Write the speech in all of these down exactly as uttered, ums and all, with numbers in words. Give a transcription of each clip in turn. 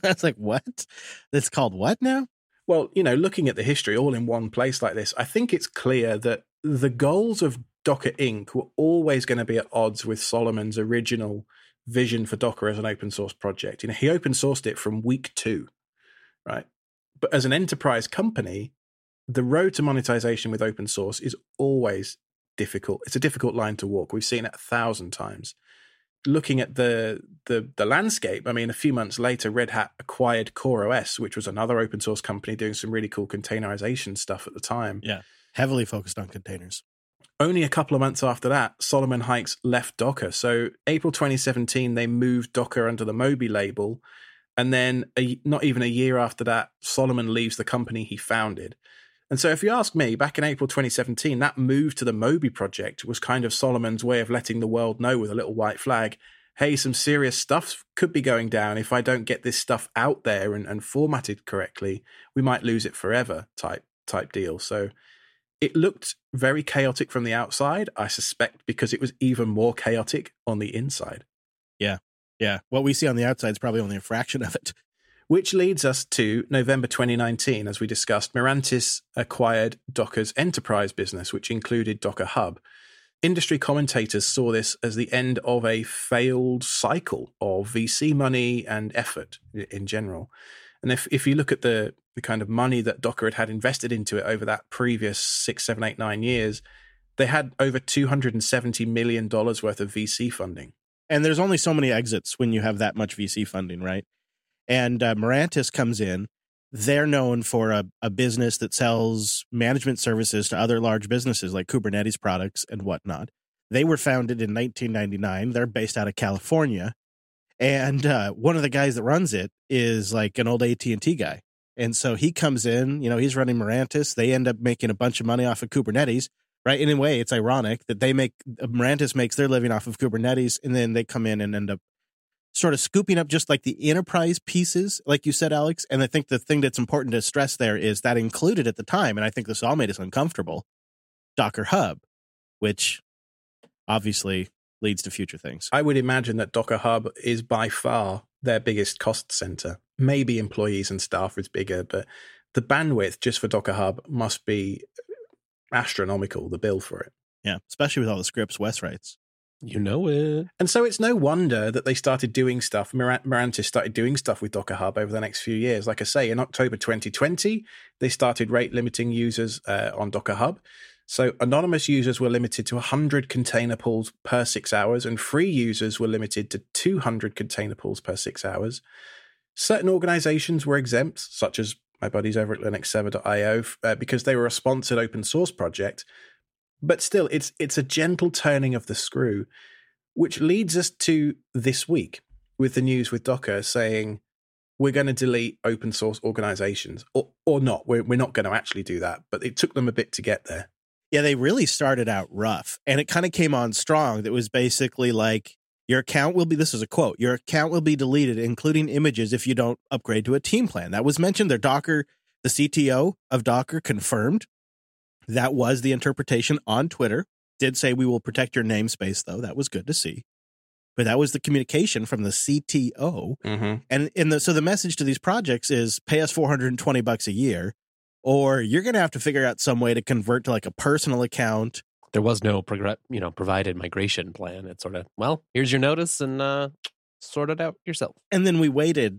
was like, what? It's called what now? Well, you know, looking at the history all in one place like this, I think it's clear that the goals of Docker Incorporated were always going to be at odds with Solomon's original vision for Docker as an open source project. You know, he open sourced it from week two, right? But as an enterprise company, the road to monetization with open source is always difficult. It's a difficult line to walk. We've seen it a thousand times. Looking at the the the landscape, I mean, a few months later, Red Hat acquired CoreOS, which was another open source company doing some really cool containerization stuff at the time. Yeah, heavily focused on containers. Only a couple of months after that, Solomon Hykes left Docker. So April twenty seventeen, they moved Docker under the Moby label. And then a, not even a year after that, Solomon leaves the company he founded. And so if you ask me, back in April twenty seventeen, that move to the Moby project was kind of Solomon's way of letting the world know with a little white flag, hey, some serious stuff could be going down. If I don't get this stuff out there and, and formatted correctly, we might lose it forever type type deal. So it looked very chaotic from the outside, I suspect, because it was even more chaotic on the inside. Yeah, yeah. What we see on the outside is probably only a fraction of it. Which leads us to November twenty nineteen. As we discussed, Mirantis acquired Docker's enterprise business, which included Docker Hub. Industry commentators saw this as the end of a failed cycle of V C money and effort in general. And if, if you look at the, the kind of money that Docker had had invested into it over that previous six, seven, eight, nine years, they had over two hundred seventy million dollars worth of V C funding. And there's only so many exits when you have that much V C funding, right? And uh, Mirantis comes in. They're known for a, a business that sells management services to other large businesses like Kubernetes products and whatnot. They were founded in nineteen ninety-nine. They're based out of California. And uh, one of the guys that runs it is like an old A T and T guy. And so he comes in, you know, he's running Mirantis. They end up making a bunch of money off of Kubernetes, right? In a way, it's ironic that they make, Mirantis makes their living off of Kubernetes, and then they come in and end up sort of scooping up just like the enterprise pieces, like you said, Alex. And I think the thing that's important to stress there is that included at the time, and I think this all made us uncomfortable, Docker Hub, which obviously leads to future things. I would imagine that Docker Hub is by far their biggest cost center. Maybe employees and staff is bigger, but the bandwidth just for Docker Hub must be astronomical, the bill for it. Yeah, especially with all the scripts Wes writes. You know it. And so it's no wonder that they started doing stuff. Mirantis started doing stuff with Docker Hub over the next few years. Like I say, in October twenty twenty, they started rate limiting users uh, on Docker Hub. So anonymous users were limited to one hundred container pools per six hours, and free users were limited to two hundred container pools per six hours. Certain organizations were exempt, such as my buddies over at Linux Server dot io, uh, because they were a sponsored open source project. But still, it's it's a gentle turning of the screw, which leads us to this week with the news with Docker saying we're going to delete open source organizations, or or not. We're we're not going to actually do that, but it took them a bit to get there. Yeah, they really started out rough, and it kind of came on strong. That was basically like, your account will be, this is a quote, your account will be deleted, including images, if you don't upgrade to a team plan. That was mentioned. Their Docker, the C T O of Docker confirmed that was the interpretation on Twitter. Did say we will protect your namespace, though. That was good to see. But that was the communication from the C T O. Mm-hmm. And in the so the message to these projects is pay us four hundred twenty bucks a year, or you're going to have to figure out some way to convert to like a personal account. There was no progr- you know, provided migration plan. It's sort of, well, here's your notice and uh, sort it out yourself. And then we waited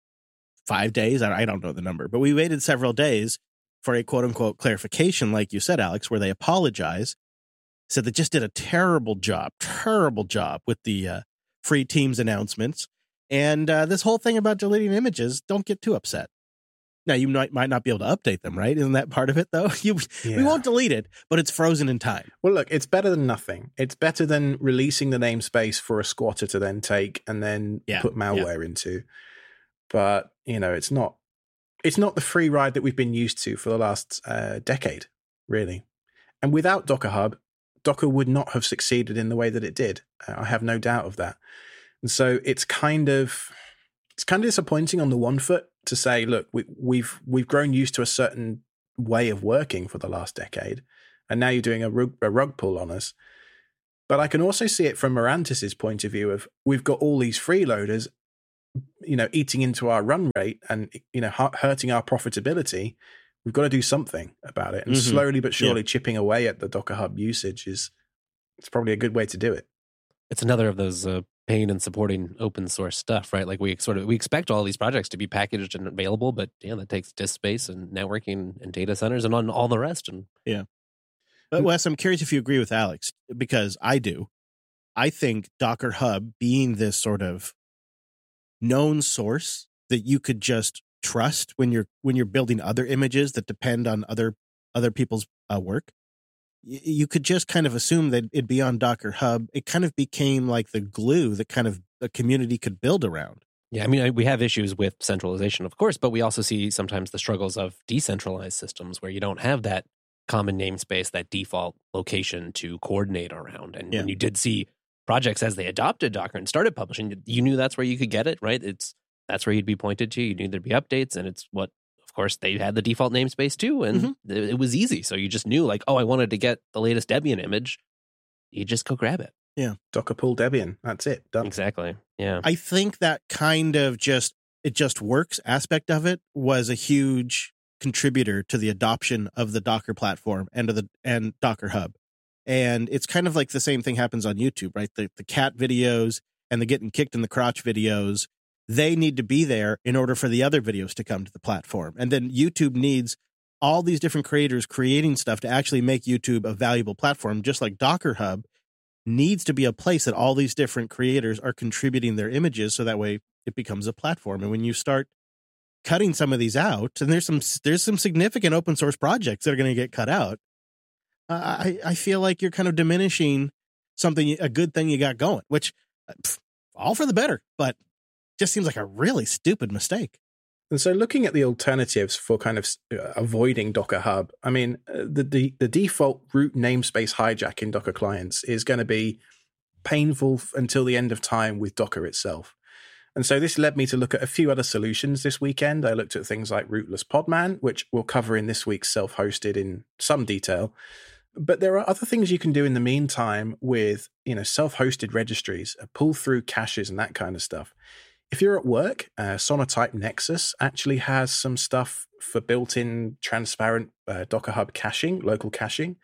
five days. I don't know the number, but we waited several days for a quote unquote clarification, like you said, Alex, where they apologize, said they just did a terrible job, terrible job with the uh, free teams announcements. And uh, this whole thing about deleting images, don't get too upset. Now, you might, might not be able to update them, right? Isn't that part of it, though? You, yeah. We won't delete it, but it's frozen in time. Well, look, it's better than nothing. It's better than releasing the namespace for a squatter to then take and then yeah. put malware yeah. into. But, you know, it's not it's not the free ride that we've been used to for the last uh, decade, really. And without Docker Hub, Docker would not have succeeded in the way that it did. Uh, I have no doubt of that. And so it's kind of it's kind of disappointing on the one foot to say, look, we, we've we've grown used to a certain way of working for the last decade, and now you're doing a rug, a rug pull on us. But I can also see it from Mirantis's point of view of we've got all these freeloaders, you know, eating into our run rate and, you know, hurting our profitability, we've got to do something about it. And Mm-hmm. slowly but surely Yeah. chipping away at the Docker Hub usage is, it's probably a good way to do it. It's another of those uh, paying and supporting open source stuff, right? Like we sort of, we expect all these projects to be packaged and available, but yeah, that takes disk space and networking and data centers and on all the rest. And yeah. But Wes, I'm curious if you agree with Alex, because I do. I think Docker Hub being this sort of known source that you could just trust when you're when you're building other images that depend on other other people's uh, work, y- you could just kind of assume that it'd be on Docker Hub. It kind of became like the glue that kind of a community could build around. yeah, I mean, I, we have issues with centralization, of course, but we also see sometimes the struggles of decentralized systems where you don't have that common namespace, that default location to coordinate around. And Yeah. when you did see projects as they adopted Docker and started publishing, you knew that's where you could get it, right? It's that's where you'd be pointed to. You knew there'd be updates, and it's what, of course, they had the default namespace too, and Mhm. it, it was easy. So you just knew, like, oh, I wanted to get the latest Debian image. You just go grab it. Docker pull Debian. That's it. Done. Exactly. Yeah. I think that kind of just it just works aspect of it was a huge contributor to the adoption of the Docker platform and to the and Docker Hub. And it's kind of like the same thing happens on YouTube, right? The the cat videos and the getting kicked in the crotch videos, they need to be there in order for the other videos to come to the platform. And then YouTube needs all these different creators creating stuff to actually make YouTube a valuable platform, just like Docker Hub needs to be a place that all these different creators are contributing their images, so that way it becomes a platform. And when you start cutting some of these out, and there's some there's some significant open source projects that are going to get cut out, uh, I I feel like you're kind of diminishing something, a good thing you got going, which pff, all for the better, but just seems like a really stupid mistake. And so looking at the alternatives for kind of uh, avoiding Docker Hub, I mean, uh, the, the the default root namespace hijack in Docker clients is going to be painful f- until the end of time with Docker itself. And so this led me to look at a few other solutions this weekend. I looked at things like Rootless Podman, which we'll cover in this week's Self-Hosted in some detail. But there are other things you can do in the meantime with, you know, self-hosted registries, uh, pull through caches and that kind of stuff. If you're at work, uh, Sonatype Nexus actually has some stuff for built-in transparent uh, Docker Hub caching, local caching.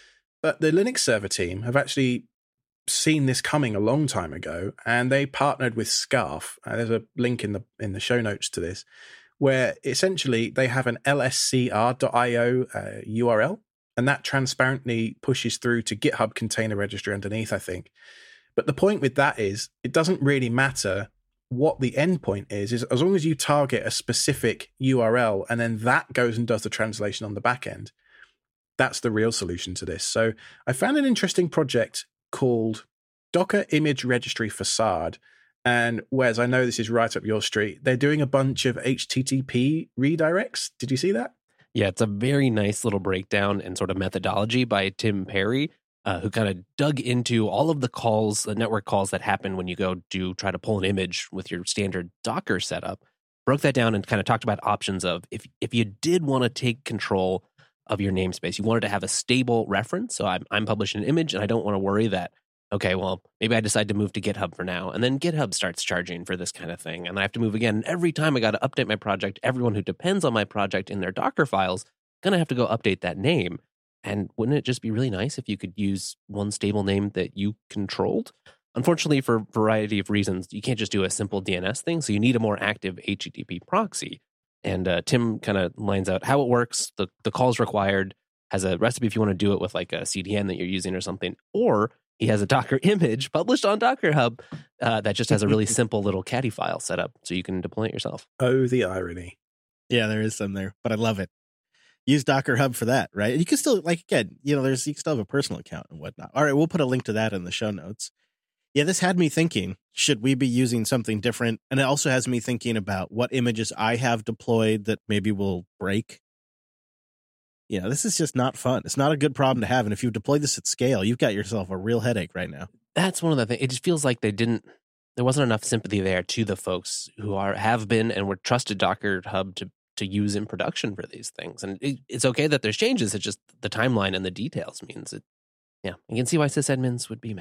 But the Linux server team have actually seen this coming a long time ago, and they partnered with Scarf. Uh, there's a link in the in the show notes to this, where essentially they have an L S C R dot I O uh, U R L, and that transparently pushes through to GitHub Container Registry underneath, I think. But the point with that is, it doesn't really matter what the endpoint is, is as long as you target a specific U R L and then that goes and does the translation on the back end. That's the real solution to this. So I found an interesting project called Docker Image Registry Facade. And Wes, I know this is right up your street. They're doing a bunch of H T T P redirects. Did you see that? Yeah, it's a very nice little breakdown and sort of methodology by Tim Perry, uh, who kind of dug into all of the calls, the network calls that happen when you go to try to pull an image with your standard Docker setup, broke that down and kind of talked about options of if if you did want to take control of your namespace, you wanted to have a stable reference. So I'm, I'm publishing an image and I don't want to worry that, okay, well, maybe I decide to move to GitHub for now. And then GitHub starts charging for this kind of thing. And I have to move again. And every time I got to update my project, everyone who depends on my project in their Docker files, going to have to go update that name. And wouldn't it just be really nice if you could use one stable name that you controlled? Unfortunately, for a variety of reasons, you can't just do a simple D N S thing. So you need a more active H T T P proxy. And uh, Tim kind of lines out how it works, the, the calls required, has a recipe if you want to do it with like a C D N that you're using or something. Or he has a Docker image published on Docker Hub uh, that just has a really simple little caddy file set up so you can deploy it yourself. Oh, the irony. Yeah, there is some there, but I love it. Use Docker Hub for that, right? You can still, like, again, you know, there's, you can still have a personal account and whatnot. All right, we'll put a link to that in the show notes. Yeah, this had me thinking, should we be using something different? And it also has me thinking about what images I have deployed that maybe will break. You know, this is just not fun. It's not a good problem to have. And if you deploy this at scale, you've got yourself a real headache right now. That's one of the things. It just feels like they didn't, there wasn't enough sympathy there to the folks who are, have been and were trusted Docker Hub to, to use in production for these things. And it, it's okay that there's changes. It's just the timeline and the details means it. Yeah, you can see why sysadmins would be mad.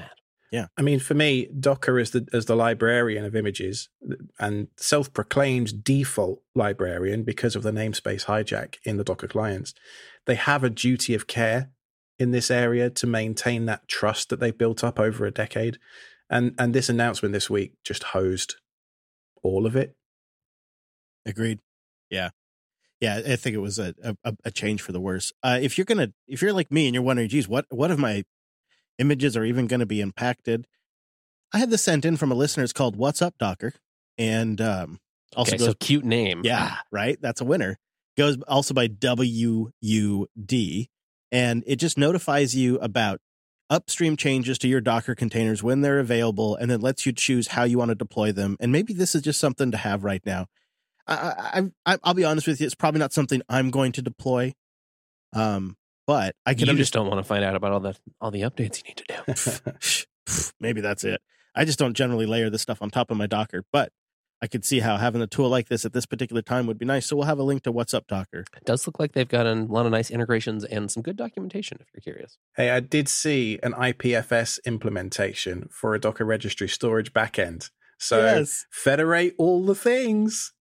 Yeah. I mean, for me, Docker is the as the librarian of images and self-proclaimed default librarian because of the namespace hijack in the Docker clients. They have a duty of care in this area to maintain that trust that they built up over a decade. And and this announcement this week just hosed all of it. Agreed. Yeah. Yeah, I think it was a, a, a change for the worse. Uh, if you're gonna, if you're like me and you're wondering, geez, what what if my images are even going to be impacted? I had this sent in from a listener. It's called "What's Up, Docker," and um, also Okay, goes, so cute name. yeah, right. That's a winner. Goes also by W U D, and it just notifies you about upstream changes to your Docker containers when they're available, and then lets you choose how you want to deploy them. And maybe this is just something to have right now. I, I, I'll be honest with you. It's probably not something I'm going to deploy. Um, but I can. You understand. just don't want to find out about all the all the updates you need to do. Maybe that's it. I just don't generally layer this stuff on top of my Docker, but I could see how having a tool like this at this particular time would be nice. So we'll have a link to What's Up, Docker. It does look like they've got a lot of nice integrations and some good documentation if you're curious. Hey, I did see an I P F S implementation for a Docker registry storage backend. So Yes. federate all the things.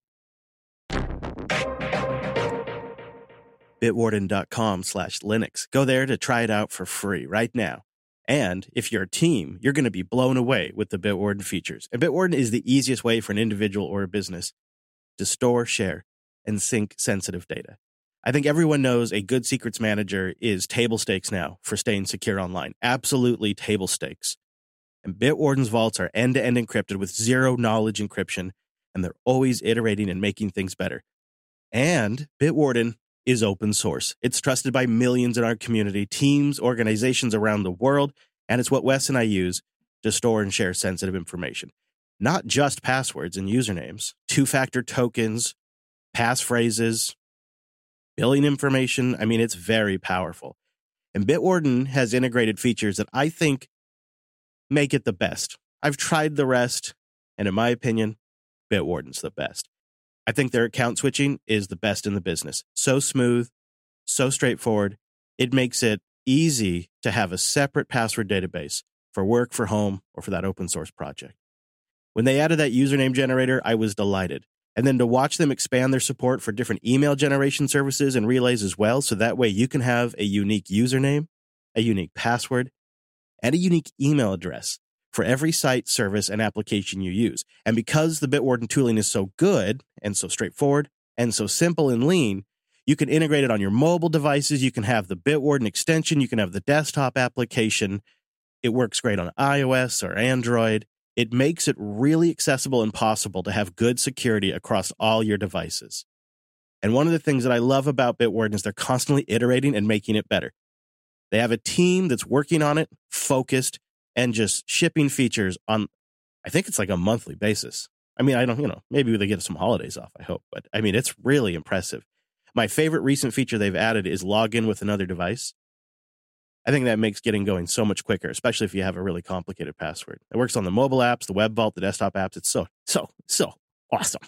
Bitwarden.com slash Linux. Go there to try it out for free right now. And if you're a team, you're going to be blown away with the Bitwarden features. And Bitwarden is the easiest way for an individual or a business to store, share, and sync sensitive data. I think everyone knows a good secrets manager is table stakes now for staying secure online. Absolutely table stakes. And Bitwarden's vaults are end-to-end encrypted with zero knowledge encryption, and they're always iterating and making things better. And Bitwarden is open source. It's trusted by millions in our community, teams, organizations around the world, and it's what Wes and I use to store and share sensitive information. Not just passwords and usernames, two-factor tokens, passphrases, billing information. I mean, it's very powerful. And Bitwarden has integrated features that I think make it the best. I've tried the rest, and in my opinion, Bitwarden's the best. I think their account switching is the best in the business. So smooth, so straightforward. It makes it easy to have a separate password database for work, for home, or for that open source project. When they added that username generator, I was delighted. And then to watch them expand their support for different email generation services and relays as well, so that way you can have a unique username, a unique password, and a unique email address for every site, service, and application you use. And because the Bitwarden tooling is so good and so straightforward and so simple and lean, you can integrate it on your mobile devices. You can have the Bitwarden extension. You can have the desktop application. It works great on iOS or Android. It makes it really accessible and possible to have good security across all your devices. And one of the things that I love about Bitwarden is they're constantly iterating and making it better. They have a team that's working on it, focused, and just shipping features on, I think it's like a monthly basis. I mean, I don't, you know, maybe they get some holidays off, I hope. But I mean, it's really impressive. My favorite recent feature they've added is login with another device. I think that makes getting going so much quicker, especially if you have a really complicated password. It works on the mobile apps, the web vault, the desktop apps. It's so, so, so awesome.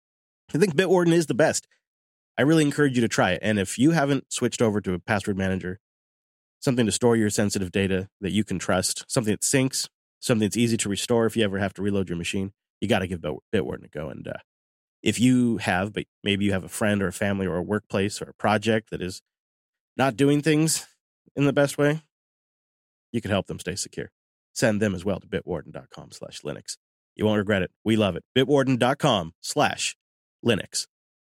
I think Bitwarden is the best. I really encourage you to try it. And if you haven't switched over to a password manager, something to store your sensitive data that you can trust, something that syncs, something that's easy to restore if you ever have to reload your machine, you got to give Bitwarden a go. And uh, if you have, but maybe you have a friend or a family or a workplace or a project that is not doing things in the best way, you can help them stay secure. Send them as well to bitwarden.com slash Linux. You won't regret it. We love it. bitwarden.com slash Linux.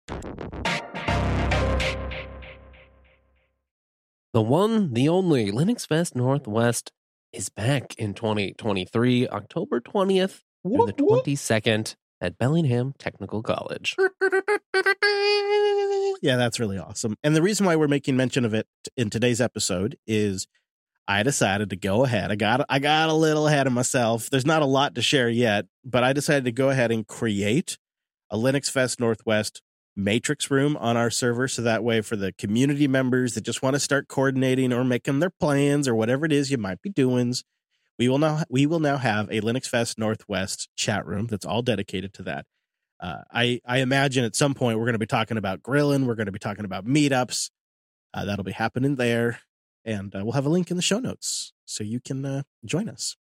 The one, the only Linux Fest Northwest is back in twenty twenty-three, October twentieth through the twenty-second at Bellingham Technical College. Yeah, that's really awesome. And the reason why we're making mention of it in today's episode is I decided to go ahead. I got I got a little ahead of myself. There's not a lot to share yet, but I decided to go ahead and create a Linux Fest Northwest matrix room on our server, so that way for the community members that just want to start coordinating or making their plans or whatever it is you might be doing, we will now we will now have a Linux Fest Northwest chat room that's all dedicated to that. Uh, I I imagine at some point we're going to be talking about grilling, we're going to be talking about meetups. Uh, that'll be happening there, and uh, we'll have a link in the show notes so you can uh, join us.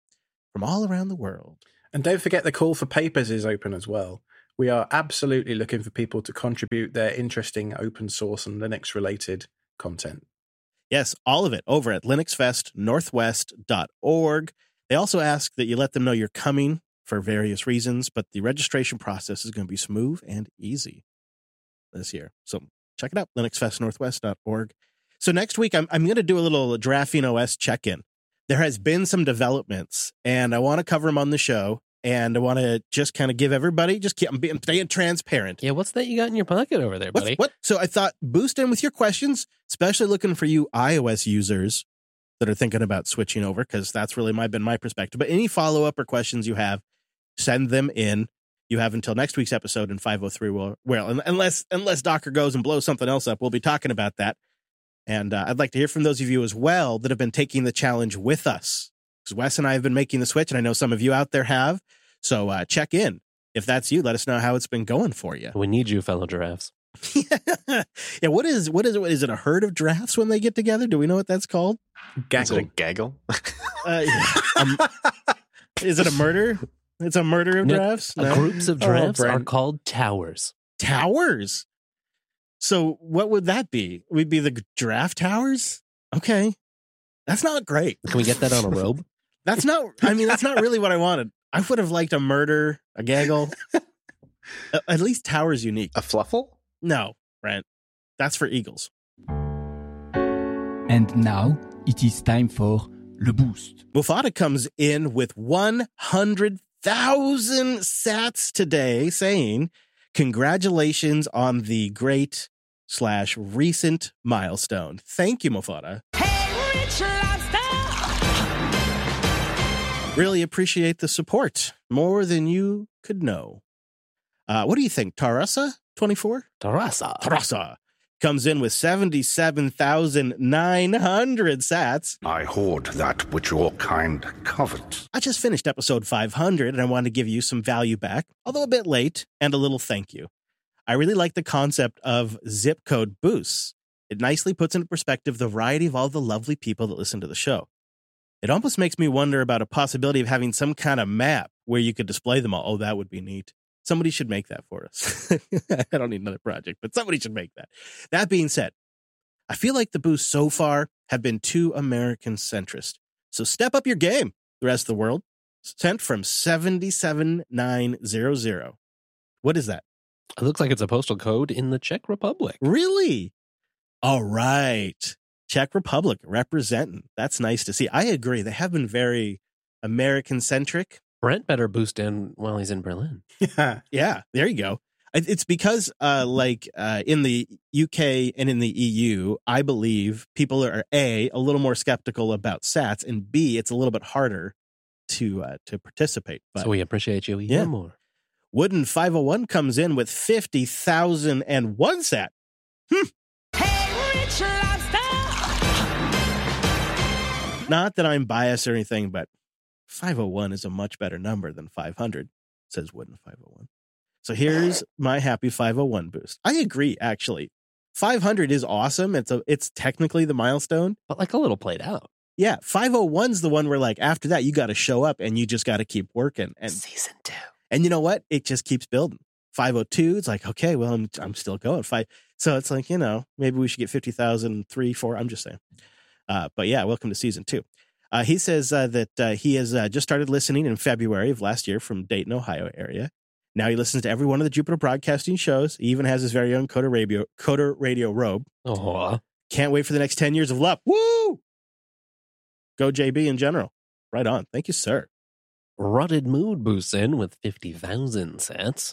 from all around the world. And don't forget the call for papers is open as well. We are absolutely looking for people to contribute their interesting open source and Linux related content. Yes, all of it over at linux fest northwest dot org. They also ask that you let them know you're coming for various reasons, but the registration process is going to be smooth and easy this year. So check it out, linux fest northwest dot org. So next week, I'm, I'm going to do a little Graphene O S check-in. There has been some developments, and I want to cover them on the show. And I want to just kind of give everybody, just keep, I'm being, being transparent. Yeah, what's that you got in your pocket over there, buddy? What's, what? So I thought boost in with your questions, especially looking for you iOS users that are thinking about switching over, because that's really my been my perspective. But any follow-up or questions you have, send them in. You have until next week's episode in five oh three. Well, well unless unless Docker goes and blows something else up, we'll be talking about that. And uh, I'd like to hear from those of you as well that have been taking the challenge with us. Because Wes and I have been making the switch, and I know some of you out there have. So uh, check in. If that's you, let us know how it's been going for you. We need you, fellow giraffes. yeah, what is what is it? Is it a herd of giraffes when they get together? Do we know what that's called? Gaggle. Is it a gaggle? Uh, yeah. um, is it a murder? It's a murder of No, giraffes? Uh, No? Groups of Oh, giraffes are Brent. called towers. Towers. So what would that be? We'd be the giraffe towers? Okay. That's not great. Can we get that on a robe? That's not, I mean, that's not really what I wanted. I would have liked a murder, a gaggle. At- At least tower's unique. A fluffle? No, Brent. That's for eagles. And now it is time for Le Boost. Mufata comes in with one hundred thousand sats today saying, congratulations on the great slash recent milestone. Thank you, Mufata. Hey, Rich Lobster! Really appreciate the support. More than you could know. Uh, what do you think? Tarasa twenty-four? Tarasa. Tarasa comes in with seventy-seven thousand nine hundred sats. I hoard that which your kind covet. I just finished episode five hundred and I wanted to give you some value back, although a bit late, and a little thank you. I really like the concept of zip code boosts. It nicely puts into perspective the variety of all the lovely people that listen to the show. It almost makes me wonder about a possibility of having some kind of map where you could display them all. Oh, that would be neat. Somebody should make that for us. I don't need another project, but somebody should make that. That being said, I feel like the boosts so far have been too American centrist. So step up your game, the rest of the world. Sent from seventy-seven nine hundred. What is that? It looks like it's a postal code in the Czech Republic. Really? All right. Czech Republic representing. That's nice to see. I agree. They have been very American centric. Brent better boost in while he's in Berlin. Yeah. Yeah, there you go. It- It's because, uh, like uh, in the U K and in the E U, I believe people are A, a little more skeptical about sats, and B, it's a little bit harder to uh, to participate. But So we appreciate you even Yeah. more. Wooden five oh one comes in with fifty thousand one sat. Hey, Rich Lobster! Not that I'm biased or anything, but five oh one is a much better number than five hundred, says Wooden five oh one. So here's my happy five oh one boost. I agree, actually. five hundred is awesome. It's a, it's technically the milestone. But like a little played out. Yeah, five oh one's the one where like after that you got to show up and you just got to keep working. And Season two. and you know what? It just keeps building. five oh two, it's like, okay, well, I'm I'm still going. Five. So it's like, you know, maybe we should get fifty thousand, three, four. I'm just saying. Uh, but yeah, welcome to season two. Uh, he says uh, that uh, he has uh, just started listening in February of last year from Dayton, Ohio area. Now he listens to every one of the Jupiter Broadcasting shows. He even has his very own Coder Radio, Coder Radio robe. Oh, Can't wait for the next ten years of love. Woo! Go J B in general. Right on. Thank you, sir. Rutted Mood boosts in with fifty thousand sats.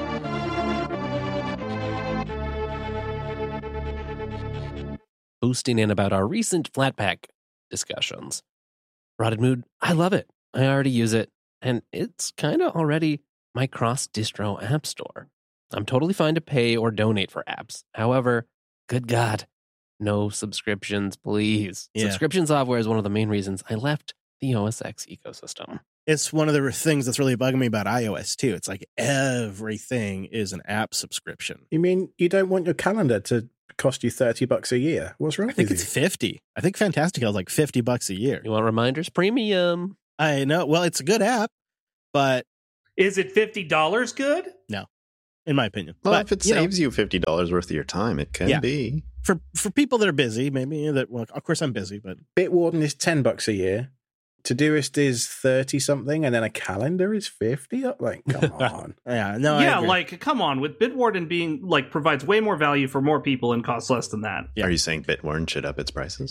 Boosting in about our recent Flatpak discussions. Rotted Mood, I love it. I already use it, and it's kind of already my cross-distro app store. I'm totally fine to pay or donate for apps. However, good God, no subscriptions, please. Yeah. Subscription software is one of the main reasons I left the O S X ecosystem. It's one of the things that's really bugging me about iOS too. It's like everything is an app subscription. You mean you don't want your calendar to cost you thirty bucks a year? What's wrong I think with it's you? fifty. I think Fantastical is like fifty bucks a year. You want reminders? Premium. I know. Well, it's a good app, but Is it fifty dollars good? in my opinion, Well, but, if it you know, saves you fifty dollars worth of your time, it can Yeah. be. for for people that are busy, maybe that. Well, of course, I'm busy, but Bitwarden is ten bucks a year. Todoist is thirty something, and then a calendar is fifty. Like, come on. yeah, no, I yeah, agree. like come on, with Bitwarden being like provides way more value for more people and costs less than that. Yeah. Are you saying Bitwarden should up its prices?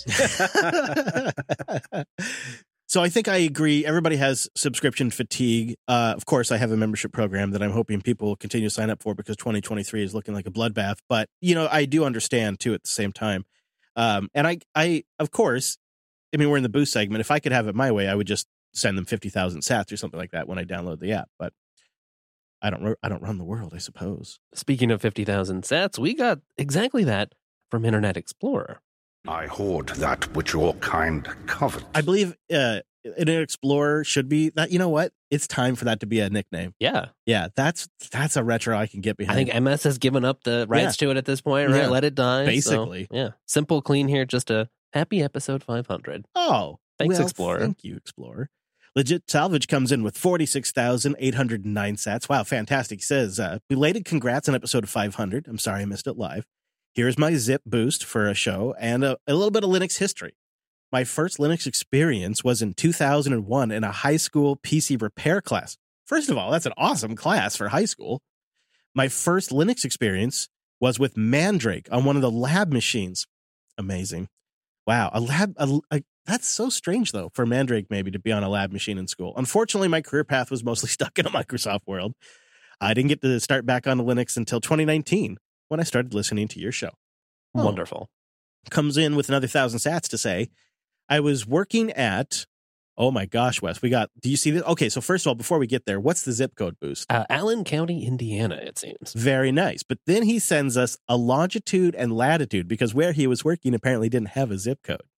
So I think I agree. Everybody has subscription fatigue. Uh, of course, I have a membership program that I'm hoping people will continue to sign up for because twenty twenty-three is looking like a bloodbath. But, you know, I do understand, too, at the same time. Um, and I, I, of course, I mean, we're in the boost segment. If I could have it my way, I would just send them fifty thousand sats or something like that when I download the app. But I don't, I don't run the world, I suppose. Speaking of fifty thousand sats, we got exactly that from Internet Explorer. I hoard that which your kind covet. I believe uh, Internet Explorer should be that. You know what? It's time for that to be a nickname. Yeah. Yeah, that's that's a retro I can get I behind. think M S has given up the rights to it at this point, right? Yeah. Let it die. so, Basically. yeah. Simple, clean here. Just a happy episode five hundred. Oh, Thanks, well, Explorer. Thank you, Explorer. Legit Salvage comes in with forty-six thousand eight hundred nine sats. Wow, fantastic. He says, uh, belated congrats on episode five hundred. I'm sorry I missed it live. Here's my zip boost for a show and a, a little bit of Linux history. My first Linux experience was in two thousand one in a high school P C repair class. First of all, that's an awesome class for high school. My first Linux experience was with Mandrake on one of the lab machines. Amazing. Wow, a lab, a, a, that's so strange, though, for Mandrake maybe to be on a lab machine in school. Unfortunately, my career path was mostly stuck in a Microsoft world. I didn't get to start back on Linux until twenty nineteen when I started listening to your show. Oh. Wonderful. Comes in with another thousand sats to say, I was working at, oh my gosh, Wes, we got, do you see this? Okay, so first of all, before we get there, what's the zip code boost? Uh, Allen County, Indiana, it seems. Very nice. But then he sends us a longitude and latitude because where he was working apparently didn't have a zip code.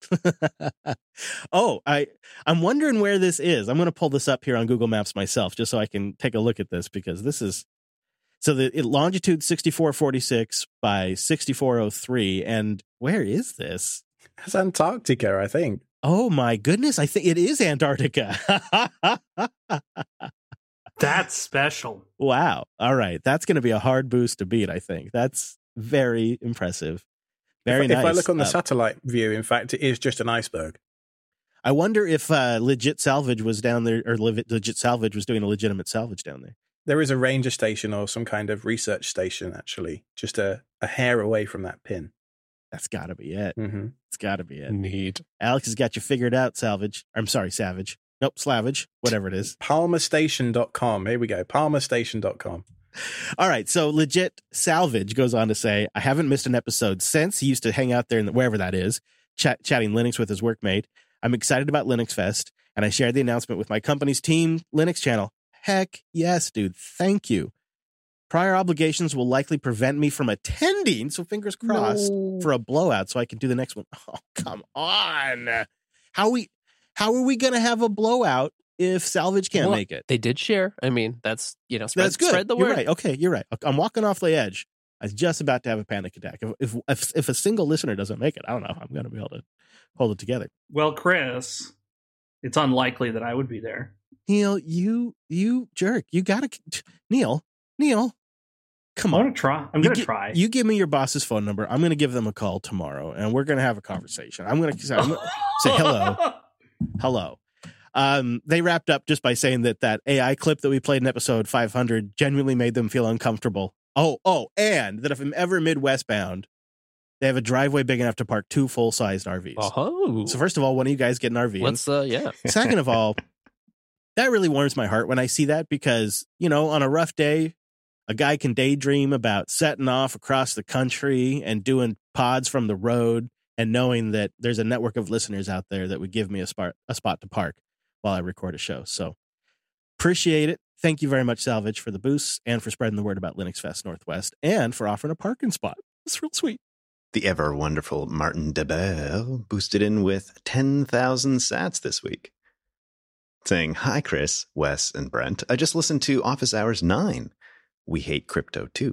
oh, I, I'm wondering where this is. I'm going to pull this up here on Google Maps myself just so I can take a look at this because this is, so the it, longitude sixty-four forty-six by sixty-four oh three. And where is this? It's Antarctica, I think. Oh my goodness. I think it is Antarctica. That's special. Wow. All right. That's going to be a hard boost to beat, I think. That's very impressive. Very if, nice. If I look on the Uh, satellite view, in fact, it is just an iceberg. I wonder if uh, Legit Salvage was down there, or Legit Salvage was doing a legitimate salvage down there. There is a ranger station or some kind of research station, actually, just a, a hair away from that pin. That's got to be it. Mm-hmm. It's got to be it. Neat. Alex has got you figured out, Salvage. I'm sorry, Savage. Nope, Slavage, whatever it is. palmer station dot com. Here we go. palmer station dot com. All right, so Legit Salvage goes on to say, I haven't missed an episode since. He used to hang out there in the, wherever that is, chat, chatting Linux with his workmate. I'm excited about Linux Fest, and I shared the announcement with my company's Team Linux channel. Heck yes, dude. Thank you. Prior obligations will likely prevent me from attending, so fingers crossed No. for a blowout so I can do the next one. Oh, come on. How we how are we going to have a blowout if Salvage can't Well, make it? They did share. I mean, that's, you know, spread, That's good. spread the You're word. right. Okay, you're right. I'm walking off the edge. I was just about to have a panic attack. If if if, if a single listener doesn't make it, I don't know if I'm going to be able to hold it together. Well, Chris, it's unlikely that I would be there. Neil, you you jerk. You got to Neil, Neil. Come I'm on. gonna try. I'm You gonna gi- try. You give me your boss's phone number. I'm going to give them a call tomorrow, and we're going to have a conversation. I'm going to say hello. Hello. Um, they wrapped up just by saying that that A I clip that we played in episode five hundred genuinely made them feel uncomfortable. Oh, oh, and that if I'm ever Midwest bound, they have a driveway big enough to park two full-sized R Vs. Oh, So first of all, one of you guys get an R V. let's, uh, yeah. Second of all, that really warms my heart when I see that because, you know, on a rough day, a guy can daydream about setting off across the country and doing pods from the road and knowing that there's a network of listeners out there that would give me a spot, a spot to park while I record a show. So appreciate it. Thank you very much, Salvage, for the boosts and for spreading the word about Linux Fest Northwest and for offering a parking spot. It's real sweet. The ever wonderful Martin Debelle boosted in with ten thousand sats this week, saying, Hi, Chris, Wes, and Brent. I just listened to Office Hours nine. We hate crypto too.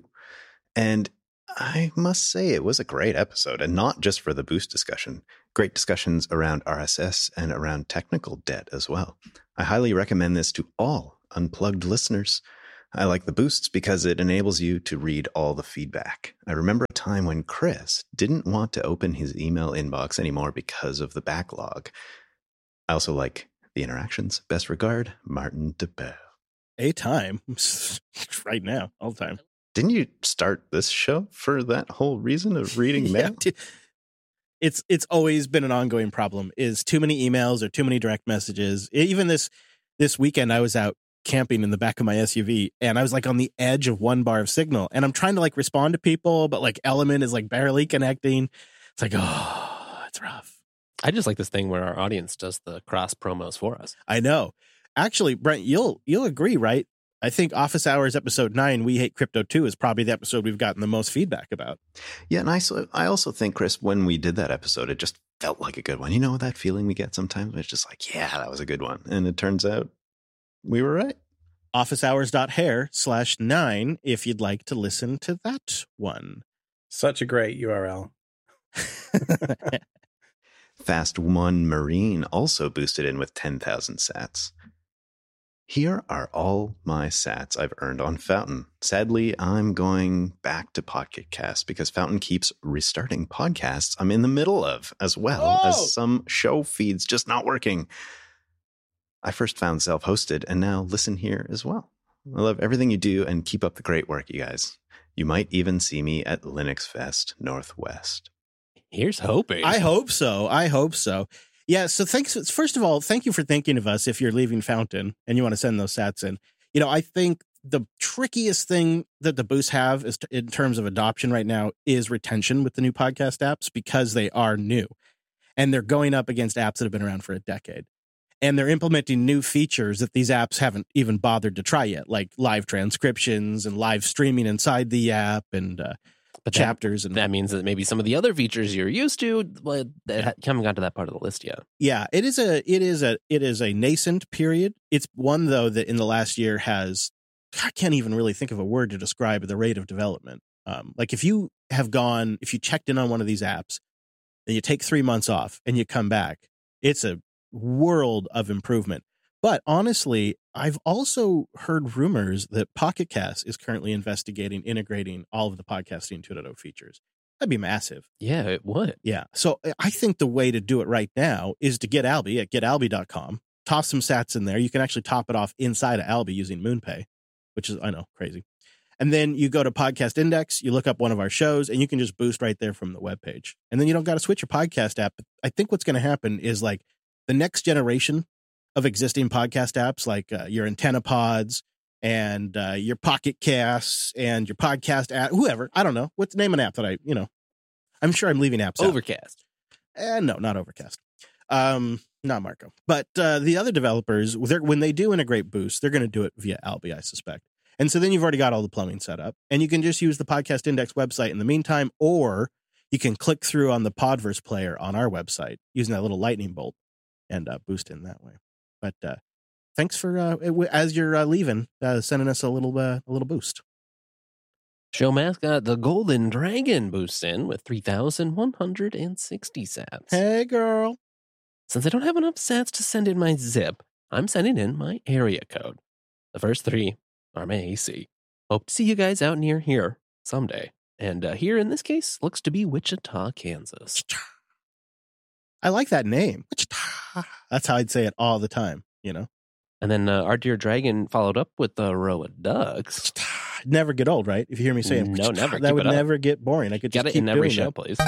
And I must say it was a great episode, and not just for the boost discussion. Great discussions around R S S and around technical debt as well. I highly recommend this to all Unplugged listeners. I like the boosts because it enables you to read all the feedback. I remember a time when Chris didn't want to open his email inbox anymore because of the backlog. I also like the interactions. Best regard, Martin DeBear. A time. Right now. All the time. Didn't you start this show for that whole reason of reading mail? Yeah, it's it's always been an ongoing problem, is too many emails or too many direct messages. Even this this weekend, I was out camping in the back of my S U V, and I was like on the edge of one bar of signal, and I'm trying to like respond to people, but like Element is like barely connecting. It's like, oh, it's rough. I just like this thing where our audience does the cross promos for us. I know. Actually, Brent, you'll you'll agree, right? I think Office Hours episode nine, We Hate Crypto two, is probably the episode we've gotten the most feedback about. Yeah, and I, so, I also think, Chris, when we did that episode, it just felt like a good one. You know that feeling we get sometimes? It's just like, yeah, that was a good one. And it turns out we were right. officehours.hair slash nine if you'd like to listen to that one. Such a great U R L. Fast One Marine also boosted in with ten thousand sats. Here are all my sats I've earned on Fountain. Sadly, I'm going back to Pocket Cast because Fountain keeps restarting podcasts I'm in the middle of, as well Oh! as some show feeds just not working. I first found self-hosted and now listen here as well. I love everything you do and keep up the great work, you guys. You might even see me at Linux Fest Northwest. Here's hoping. I hope so. I hope so. Yeah, so thanks. First of all, thank you for thinking of us if you're leaving Fountain and you want to send those sats in. You know, I think the trickiest thing that the boosts have is to, in terms of adoption right now is retention with the new podcast apps because they are new. And they're going up against apps that have been around for a decade. And they're implementing new features that these apps haven't even bothered to try yet, like live transcriptions and live streaming inside the app and uh, but chapters. That, and that means that maybe some of the other features you're used to, well, they ha- haven't got to that part of the list yet. Yeah, it is a it is a it is a nascent period. It's one though that in the last year has I can't even really think of a word to describe the rate of development. Um, like if you have gone, if you checked in on one of these apps, and you take three months off and you come back, it's a world of improvement. But honestly, I've also heard rumors that Pocket Cast is currently investigating integrating all of the podcasting two point oh features. That'd be massive. Yeah, it would. Yeah. So I think the way to do it right now is to get Alby at get alby dot com, toss some sats in there. You can actually top it off inside of Alby using MoonPay, which is, I know, crazy. And then you go to Podcast Index, you look up one of our shows, and you can just boost right there from the webpage. And then you don't got to switch your podcast app. I think what's going to happen is like the next generation of existing podcast apps, like uh, your Antenna Pods and uh, your Pocket Casts and your podcast app, whoever, I don't know. What's the name of an app that I, you know, I'm sure I'm leaving apps out. Overcast. Eh, no, not Overcast. Um, not Marco. But uh, the other developers, when they do integrate Boost, they're going to do it via Alby, I suspect. And so then you've already got all the plumbing set up, and you can just use the Podcast Index website in the meantime, or you can click through on the Podverse player on our website using that little lightning bolt and uh, boost in that way. But uh, thanks for uh, as you're uh, leaving, uh, sending us a little uh, a little boost. Show mascot the Golden Dragon boosts in with three thousand one hundred sixty sats. Hey, girl. Since I don't have enough sats to send in my zip, I'm sending in my area code. The first three are my A C. Hope to see you guys out near here someday. And uh, here in this case looks to be Wichita, Kansas. I like that name. That's how I'd say it all the time, you know? And then uh, our dear dragon followed up with a row of ducks. Never get old, right? If you hear me saying no, never. That Keep would it up. never get boring. I could just Get it keep in every doing show, that. please.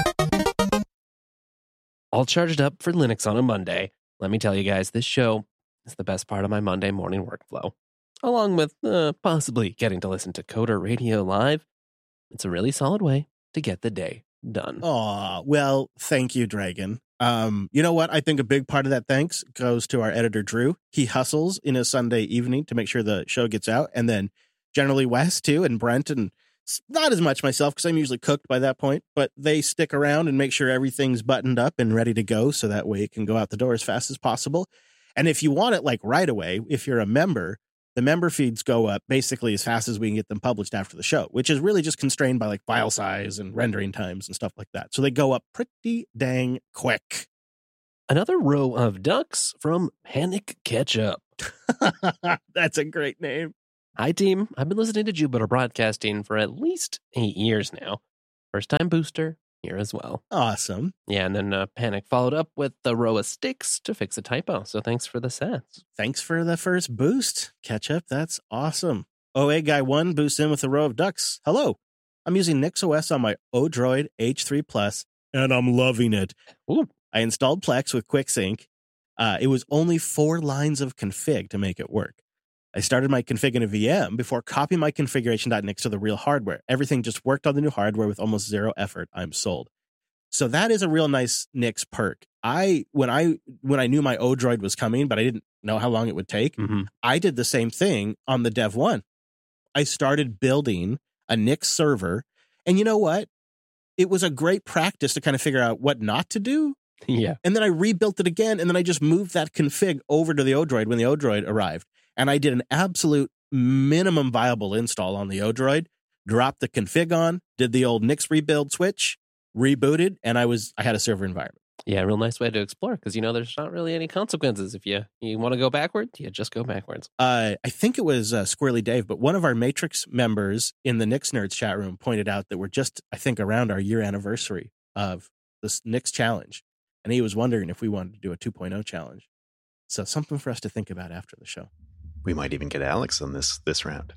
All charged up for Linux on a Monday. Let me tell you guys, this show is the best part of my Monday morning workflow. Along with uh, possibly getting to listen to Coder Radio live. It's a really solid way to get the day done. Aw, well, thank you, Dragon. Um, you know what? I think a big part of that thanks goes to our editor, Drew. He hustles in a Sunday evening to make sure the show gets out. And then generally Wes, too, and Brent, and not as much myself because I'm usually cooked by that point, but they stick around and make sure everything's buttoned up and ready to go so that way it can go out the door as fast as possible. And if you want it like right away, if you're a member, the member feeds go up basically as fast as we can get them published after the show, which is really just constrained by like file size and rendering times and stuff like that. So they go up pretty dang quick. Another row of ducks from Panic Ketchup. That's a great name. Hi, team. I've been listening to Jupiter Broadcasting for at least eight years now. First time booster here as well. Awesome. Yeah, and then uh, Panic followed up with the row of sticks to fix a typo. So thanks for the sats. Thanks for the first boost. Catch up. That's awesome. O A Guy one boosts in with a row of ducks. Hello. I'm using NixOS on my Odroid H three Plus, and I'm loving it. Ooh. I installed Plex with QuickSync. Uh, it was only four lines of config to make it work. I started my config in a V M before copying my configuration.nix to the real hardware. Everything just worked on the new hardware with almost zero effort. I'm sold. So that is a real nice Nix perk. I when I when I knew my Odroid was coming, but I didn't know how long it would take, Mm-hmm. I did the same thing on the Dev one. I started building a Nix server, and you know what? It was a great practice to kind of figure out what not to do. Yeah. And then I rebuilt it again, and then I just moved that config over to the Odroid when the Odroid arrived. And I did an absolute minimum viable install on the Odroid, dropped the config on, did the old Nix rebuild switch, rebooted, and I was I had a server environment. Yeah, real nice way to explore because, you know, there's not really any consequences. If you, you want to go backwards, you just go backwards. Uh, I think it was uh, Squirrely Dave, but one of our Matrix members in the Nix Nerds chat room pointed out that we're just, I think, around our year anniversary of this Nix challenge. And he was wondering if we wanted to do a two point oh challenge. So something for us to think about after the show. We might even get Alex on this this round.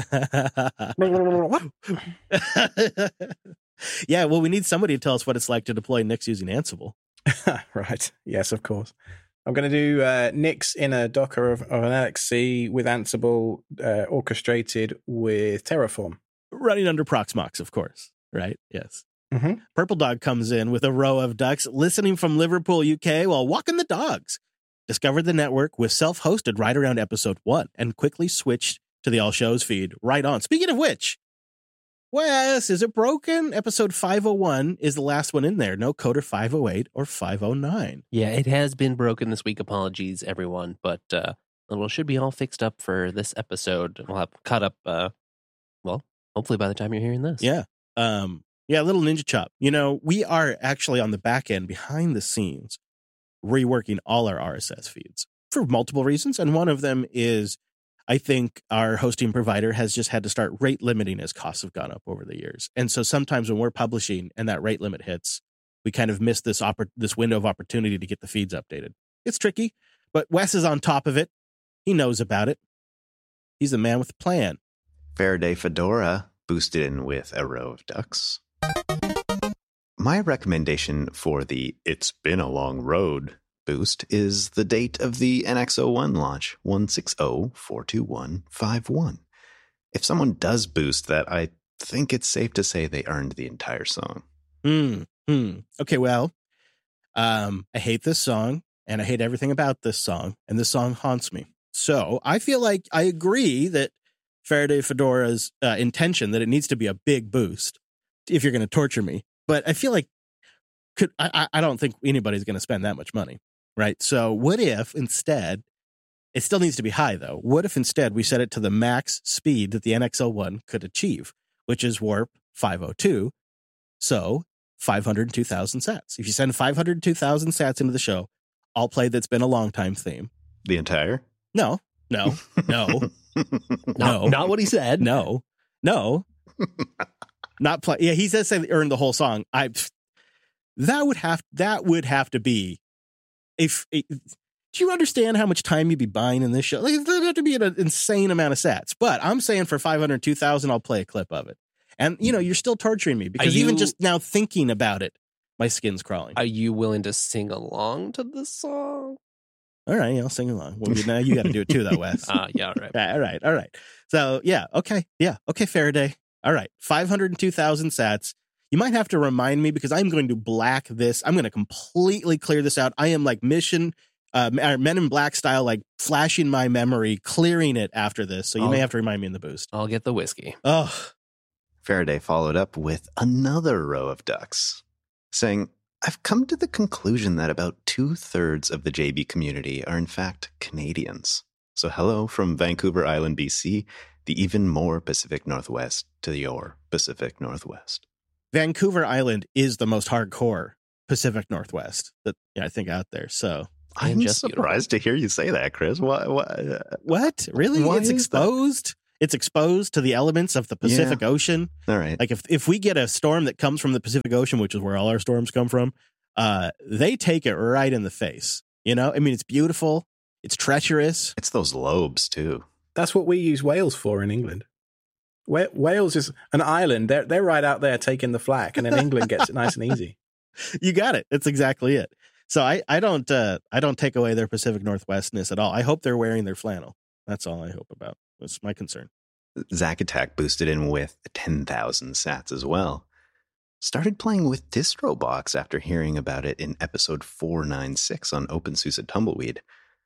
Yeah, well, we need somebody to tell us what it's like to deploy Nix using Ansible. Right. Yes, of course. I'm going to do uh, Nix in a Docker of, of an L X C with Ansible uh, orchestrated with Terraform. Running under Proxmox, of course. Right? Yes. Mm-hmm. Purple Dog comes in with a row of ducks listening from Liverpool, U K while walking the dogs. Discovered the network was self-hosted right around episode one and quickly switched to the All Shows feed right on. Speaking of which, Wes, is it broken? Episode five oh one is the last one in there. No Coder five oh eight or five oh nine. Yeah, it has been broken this week. Apologies, everyone. But uh, it should be all fixed up for this episode. We'll have caught up, uh, well, hopefully by the time you're hearing this. Yeah. Um, yeah, little ninja chop. You know, we are actually on the back end behind the scenes reworking all our R S S feeds for multiple reasons. And one of them is I think our hosting provider has just had to start rate limiting as costs have gone up over the years. And so sometimes when we're publishing and that rate limit hits, we kind of miss this oppor- this window of opportunity to get the feeds updated. It's tricky, but Wes is on top of it. He knows about it. He's the man with the plan. Faraday Fedora boosted in with a row of ducks. My recommendation for the It's Been a Long Road boost is the date of the N X oh one launch, one six zero four two one five one. If someone does boost that, I think it's safe to say they earned the entire song. Hmm. Hmm. Okay, well, um, I hate this song, and I hate everything about this song, and this song haunts me. So I feel like I agree that Faraday Fedora's uh, intention that it needs to be a big boost if you're going to torture me. But I feel like could I, I don't think anybody's going to spend that much money, right? So what if instead, it still needs to be high though. What if instead we set it to the max speed that the N X oh one could achieve, which is warp five oh two. So five hundred two thousand sats. If you send five hundred two thousand sats into the show, I'll play That's Been a Long Time theme. The entire? No, no, no, Not, no. not what he said. no, no. Not play. Yeah, he says they earned the whole song. I that would have that would have to be if. Do you understand how much time you'd be buying in this show? Like, there'd have to be an insane amount of sats. But I'm saying for five hundred two thousand, I'll play a clip of it. And you know, you're still torturing me because Are even you- just now thinking about it, my skin's crawling. Are you willing to sing along to this song? All right, I'll sing along. Well, now you got to do it too, though, Wes. Uh, yeah, all right. Yeah, all right, all right. So, yeah, okay, yeah, okay, Faraday. All right, five hundred two thousand sats. You might have to remind me because I'm going to black this. I'm going to completely clear this out. I am like mission, uh, Men in Black style, like flashing my memory, clearing it after this. So you I'll- may have to remind me in the boost. I'll get the whiskey. Oh, Faraday followed up with another row of ducks, saying, I've come to the conclusion that about two-thirds of the J B community are in fact Canadians. So hello from Vancouver Island, B C, the even more Pacific Northwest to your Pacific Northwest. Vancouver Island is the most hardcore Pacific Northwest that yeah, I think out there. So I'm just surprised to hear you say that, Chris. What? What? What? Really? Why It's is exposed. It's exposed to the elements of the Pacific Ocean. All right. Like if if we get a storm that comes from the Pacific Ocean, which is where all our storms come from, uh, they take it right in the face. You know, I mean, it's beautiful. It's treacherous. It's those lobes too. That's what we use Wales for in England. Wa- Wales is an island. They're they're right out there taking the flak, and then England gets it nice and easy. You got it. That's exactly it. So I I don't uh, I don't take away their Pacific Northwestness at all. I hope they're wearing their flannel. That's all I hope about. That's my concern. Zack Attack boosted in with ten thousand sats as well. Started playing with DistroBox after hearing about it in episode four ninety-six on OpenSUSE Tumbleweed.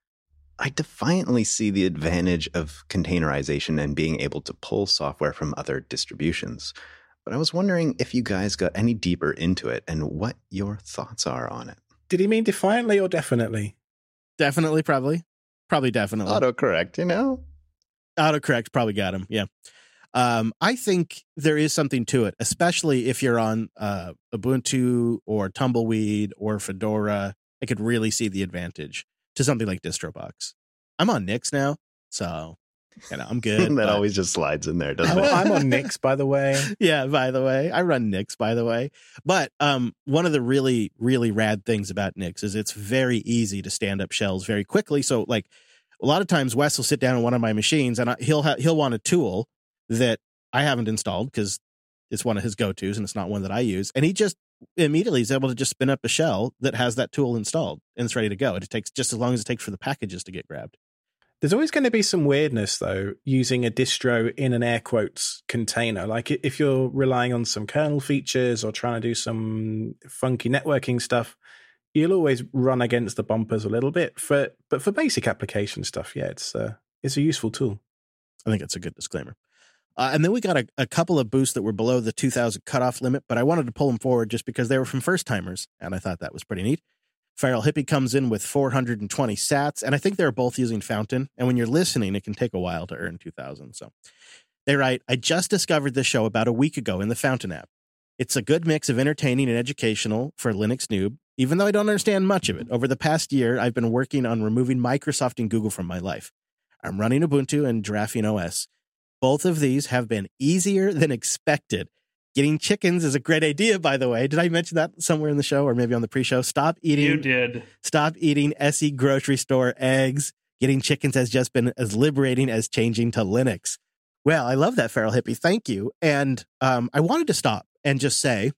I defiantly see the advantage of containerization and being able to pull software from other distributions. But I was wondering if you guys got any deeper into it and what your thoughts are on it. Did he mean defiantly or definitely? Definitely, probably. Probably definitely. Autocorrect, you know? Autocorrect probably got him. Yeah. Um, I think there is something to it, especially if you're on uh, Ubuntu or Tumbleweed or Fedora. I could really see the advantage to something like DistroBox. I'm on Nix now, so you know, I'm good. that but- always just slides in there, doesn't I'm, it? I'm on Nix, by the way. Yeah, by the way, I run Nix, by the way. But um, one of the really, really rad things about Nix is it's very easy to stand up shells very quickly. So, like, a lot of times Wes will sit down on one of my machines and I, he'll ha- he'll want a tool that I haven't installed because it's one of his go-tos and it's not one that I use. And he just immediately is able to just spin up a shell that has that tool installed and it's ready to go. It takes just as long as it takes for the packages to get grabbed. There's always going to be some weirdness, though, using a distro in an air quotes container. Like if you're relying on some kernel features or trying to do some funky networking stuff, you'll always run against the bumpers a little bit. For but for basic application stuff, yeah, it's uh, it's a useful tool. I think it's a good disclaimer. Uh, and then we got a, a couple of boosts that were below the two thousand cutoff limit, but I wanted to pull them forward just because they were from first timers, and I thought that was pretty neat. Feral Hippie comes in with four hundred twenty sats, and I think they're both using Fountain. And when you're listening, it can take a while to earn two thousand. So they write, I just discovered this show about a week ago in the Fountain app. It's a good mix of entertaining and educational for a Linux noob, even though I don't understand much of it. Over the past year, I've been working on removing Microsoft and Google from my life. I'm running Ubuntu and Giraffine O S. Both of these have been easier than expected. Getting chickens is a great idea, by the way. Did I mention that somewhere in the show or maybe on the pre-show? Stop eating. You did. Stop eating S E grocery store eggs. Getting chickens has just been as liberating as changing to Linux. Well, I love that, Feral Hippie. Thank you. And um, I wanted to stop and just say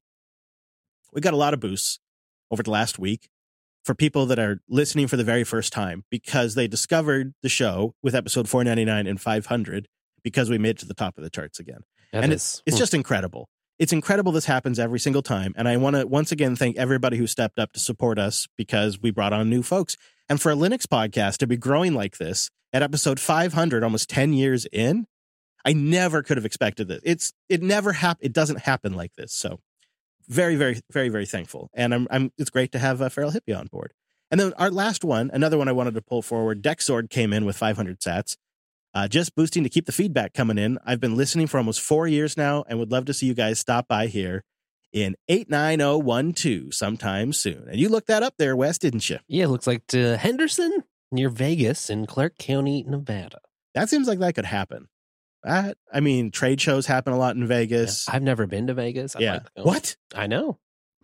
we got a lot of boosts over the last week for people that are listening for the very first time because they discovered the show with episode four ninety-nine and five hundred because we made it to the top of the charts again. That and is- it's it's just incredible. It's incredible this happens every single time. And I want to once again thank everybody who stepped up to support us because we brought on new folks. And for a Linux podcast to be growing like this at episode five hundred, almost ten years in, I never could have expected this. It's it never hap- It doesn't happen like this. So very, very, very, very thankful. And I'm, I'm it's great to have uh, Feral Hippie on board. And then our last one, another one I wanted to pull forward, Dexord came in with five hundred sats. Uh, just boosting to keep the feedback coming in. I've been listening for almost four years now and would love to see you guys stop by here in eight nine zero one two sometime soon. And you looked that up there, Wes, didn't you? Yeah, it looks like to Henderson near Vegas in Clark County, Nevada. That seems like that could happen. That, I mean, trade shows happen a lot in Vegas. I've never been to Vegas. I'd Yeah. like to go. What? I know.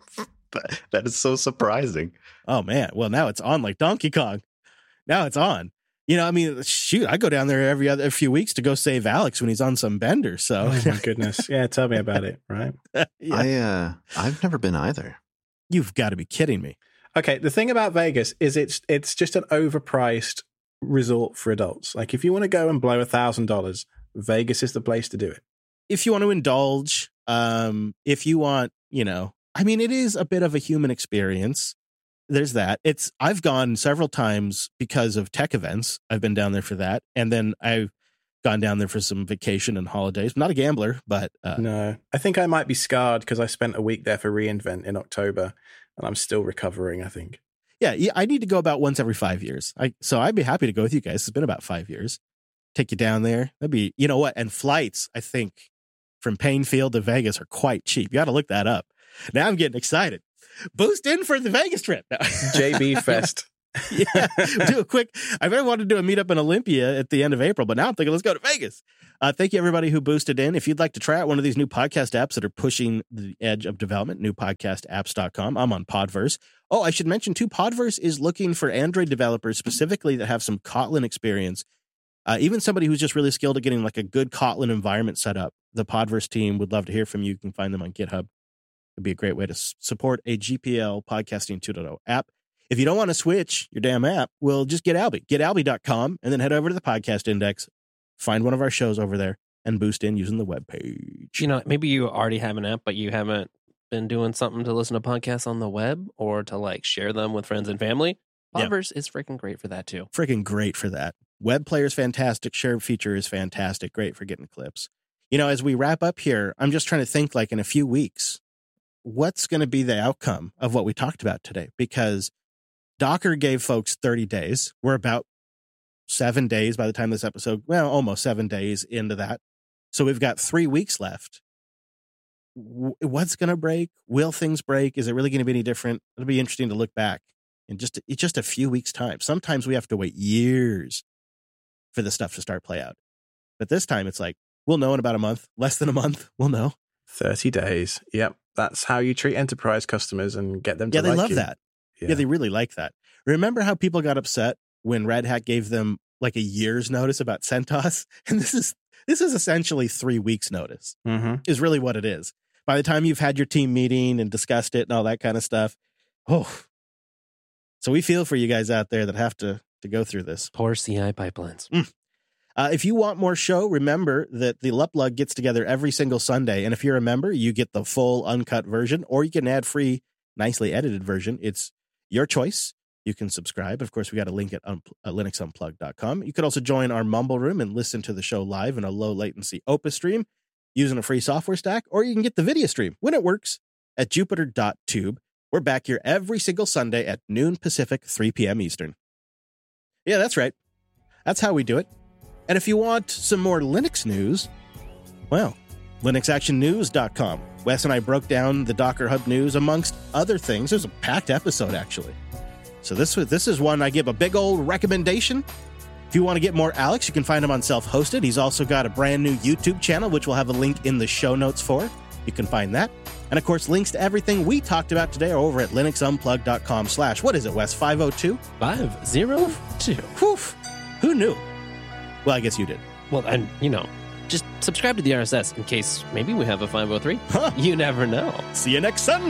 That- that is so surprising. Oh, man. Well, now it's on like Donkey Kong. Now it's on. You know, I mean, shoot, I go down there every other a few weeks to go save Alex when he's on some bender. So, Oh my goodness. Yeah, tell me about it, right? yeah. I uh, I've never been either. You've got to be kidding me. Okay, the thing about Vegas is it's it's just an overpriced resort for adults. Like if you want to go and blow a thousand dollars, Vegas is the place to do it. If you want to indulge, um, if you want, you know, I mean, it is a bit of a human experience. There's that. It's I've gone several times because of tech events. I've been down there for that, and then I've gone down there for some vacation and holidays. I'm not a gambler, but uh, No, I think I might be scarred because I spent a week there for reInvent in October, and I'm still recovering. I think. yeah, yeah, I need to go about once every five years. I so I'd be happy to go with you guys. It's been about five years. Take you down there. That'd be, you know what? And flights, I think, from Painfield to Vegas are quite cheap. You got to look that up. Now I'm getting excited. Boost in for the Vegas trip. J B Fest. Yeah, do a quick. I really wanted to do a meetup in Olympia at the end of April, but now I'm thinking let's go to Vegas. Uh, thank you, everybody who boosted in. If you'd like to try out one of these new podcast apps that are pushing the edge of development, new podcast apps dot com. I'm on Podverse. Oh, I should mention, too, Podverse is looking for Android developers specifically that have some Kotlin experience. Uh, even somebody who's just really skilled at getting like a good Kotlin environment set up. The Podverse team would love to hear from you. You can find them on GitHub. It'd be a great way to s- support a G P L Podcasting two point oh app. If you don't want to switch your damn app, well, just get Alby. Get Alby dot com and then head over to the podcast index, find one of our shows over there, and boost in using the webpage. You know, maybe you already have an app, but you haven't been doing something to listen to podcasts on the web or to like share them with friends and family. Podverse yeah. is freaking great for that too. Freaking great for that. Web player is fantastic. Share feature is fantastic. Great for getting clips. You know, as we wrap up here, I'm just trying to think like in a few weeks, what's going to be the outcome of what we talked about today? Because Docker gave folks thirty days. We're about seven days by the time this episode, well, almost seven days into that. So we've got three weeks left. What's going to break? Will things break? Is it really going to be any different? It'll be interesting to look back in just, it's just a few weeks' time. Sometimes we have to wait years for the stuff to start play out. But this time it's like, we'll know in about a month, less than a month, we'll know. thirty days. Yep. That's how you treat enterprise customers and get them to yeah, they like love you. that. Yeah. yeah, they really like that. Remember how people got upset when Red Hat gave them like a year's notice about CentOS? And this is this is essentially three weeks notice, mm-hmm. is really what it is. By the time you've had your team meeting and discussed it and all that kind of stuff, oh. So we feel for you guys out there that have to, to go through this. Poor C I pipelines. Mm. Uh, if you want more show, remember that the Luplug gets together every single Sunday. And if you're a member, you get the full uncut version, or you can add free, nicely edited version. It's your choice. You can subscribe. Of course, we got a link at, un- at linux unplugged dot com. You could also join our Mumble Room and listen to the show live in a low latency Opus stream using a free software stack, or you can get the video stream when it works at jupiter dot tube. We're back here every single Sunday at noon Pacific, three p.m. Eastern. Yeah, that's right. That's how we do it. And if you want some more Linux news, well, linux action news dot com. Wes and I broke down the Docker Hub news amongst other things. It was a packed episode, actually. So this, this is one I give a big old recommendation. If you want to get more Alex, you can find him on Self-Hosted. He's also got a brand new YouTube channel, which we'll have a link in the show notes for. You can find that. And, of course, links to everything we talked about today are over at linux unplugged dot com slash, what is it, Wes, five oh two? five oh two. Whew. Who knew? Well, I guess you did. Well, and, you know, just subscribe to the R S S in case maybe we have a five oh three. Huh. You never know. See you next Sunday.